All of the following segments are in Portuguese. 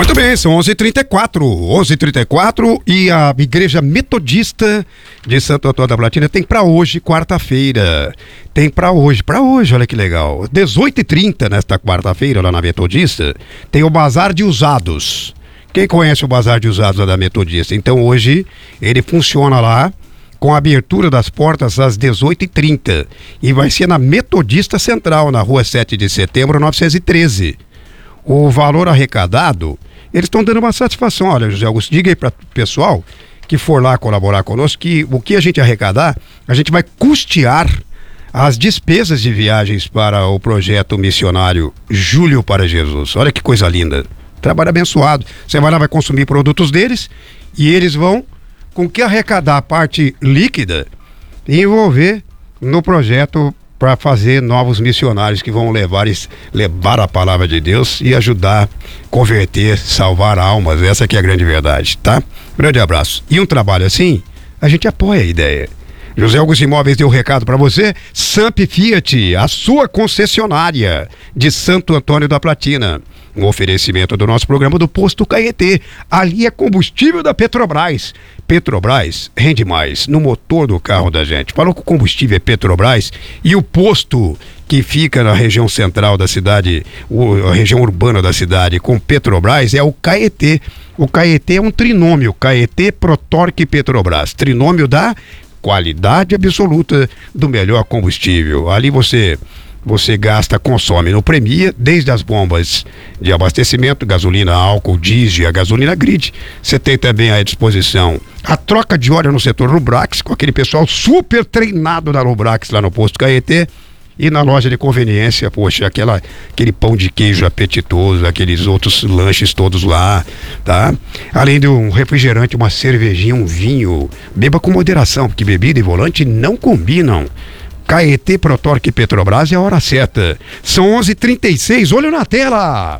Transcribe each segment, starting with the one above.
Muito bem, são 11h34 e a Igreja Metodista de Santo Antônio da Platina tem pra hoje, quarta-feira. Tem pra hoje, olha que legal. 18h30 nesta quarta-feira lá na Metodista, tem o Bazar de Usados. Quem conhece o Bazar de Usados da Metodista? Então hoje ele funciona lá com a abertura das portas às 18h30 e vai ser na Metodista Central, na rua 7 de setembro, 913. O valor arrecadado, eles estão dando uma satisfação. Olha, José Augusto, diga aí para o pessoal que for lá colaborar conosco que o que a gente arrecadar, a gente vai custear as despesas de viagens para o projeto missionário Júlio para Jesus. Olha que coisa linda. Trabalho abençoado. Você vai lá, vai consumir produtos deles e eles vão, com que arrecadar a parte líquida, envolver no projeto para fazer novos missionários que vão levar a palavra de Deus e ajudar a converter, salvar almas. Essa que é a grande verdade, tá? Grande abraço. E um trabalho assim, a gente apoia a ideia. José Augusto Imóveis deu um recado para você. Samp Fiat, a sua concessionária de Santo Antônio da Platina. Um oferecimento do nosso programa do Posto Caetê. Ali é combustível da Petrobras. Petrobras rende mais no motor do carro da gente. Falou que o combustível é Petrobras e o posto que fica na região central da cidade, a região urbana da cidade, com Petrobras, é o Caetê. O Caetê é um trinômio, Caetê, Protorque e Petrobras. Trinômio da qualidade absoluta do melhor combustível. Ali você gasta, consome no Premia, desde as bombas de abastecimento, gasolina, álcool, diesel, a gasolina grid. Você tem também à disposição a troca de óleo no setor Lubrax, com aquele pessoal super treinado da Lubrax lá no posto Caetê. E na loja de conveniência, poxa, aquele pão de queijo apetitoso, aqueles outros lanches todos lá, tá? Além de um refrigerante, uma cervejinha, um vinho. Beba com moderação, porque bebida e volante não combinam. Caetê, Protorque e Petrobras é a hora certa. São 11h36, olho na tela.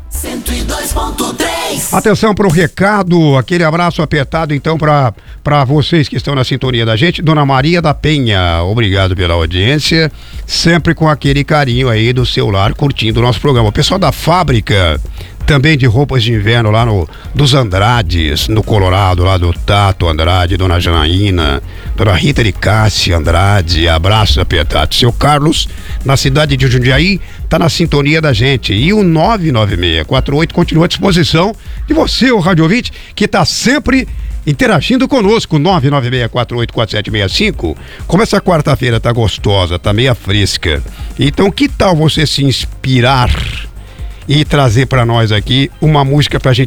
102.3. Atenção para o recado, aquele abraço apertado então para vocês que estão na sintonia da gente. Dona Maria da Penha, obrigado pela audiência, sempre com aquele carinho aí do seu lar, curtindo o nosso programa. O pessoal da fábrica também de roupas de inverno lá dos Andrades, no Colorado, lá do Tato Andrade, Dona Janaína, Dona Rita de Cássia Andrade, abraço apertado. Seu Carlos, na cidade de Jundiaí, tá na sintonia da gente. E o 99648 continua à disposição de você, o rádio ouvinte, que tá sempre interagindo conosco. 996484765. Como essa quarta-feira tá gostosa, tá meia fresca, então que tal você se inspirar e trazer para nós aqui uma música pra gente